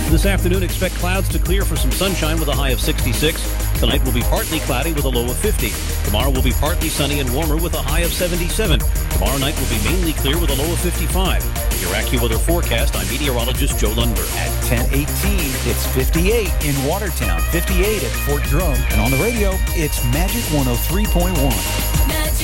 This afternoon, expect clouds to clear for some sunshine with a high of 66. Tonight will be partly cloudy with a low of 50. Tomorrow will be partly sunny and warmer with a high of 77. Tomorrow night will be mainly clear with a low of 55. Your AccuWeather forecast, I'm meteorologist Joe Lundberg. At 10:18, it's 58 in Watertown, 58 at Fort Drum, and on the radio, it's Magic 103.1.